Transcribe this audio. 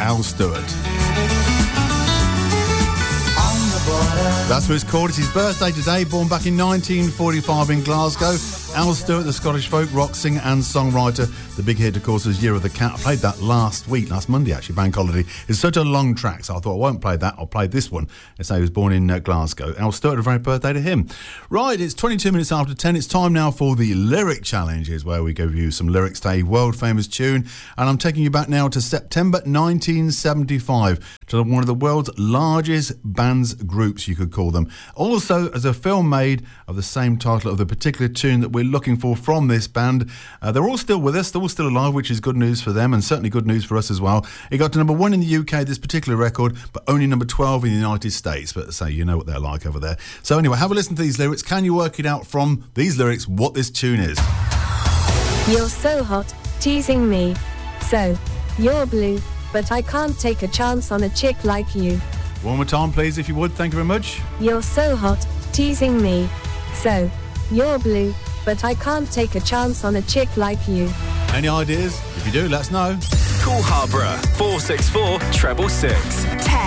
Al Stewart. That's what it's called. It's his birthday today, born back in 1945 in Glasgow. Al Stewart, the Scottish folk rock singer and songwriter. The big hit, of course, was Year of the Cat. I played that last Monday, actually, Bank Holiday. It's such a long track, so I thought I won't play that. I'll play this one. Let's say he was born in Glasgow. Al Stewart, a very birthday to him. Right, it's 22 minutes after 10. It's time now for the Lyric Challenge, where we give you some lyrics to a world-famous tune. And I'm taking you back now to September 1975, to one of the world's largest bands groups, you could call them. Also, as a film made of the same title of the particular tune that we're looking for from this band. They're all still with us, they're all still alive, which is good news for them and certainly good news for us as well. It got to number 1 in the UK, this particular record, but only number 12 in the United States. But say, you know what they're like over there. So anyway, have a listen to these lyrics. Can you work it out from these lyrics what this tune is? You're so hot, teasing me. So, you're blue, but I can't take a chance on a chick like you. One more time, please, if you would. Thank you very much. You're so hot, teasing me. So, you're blue, but I can't take a chance on a chick like you. Any ideas? If you do, let us know. Call Harborough 464 666.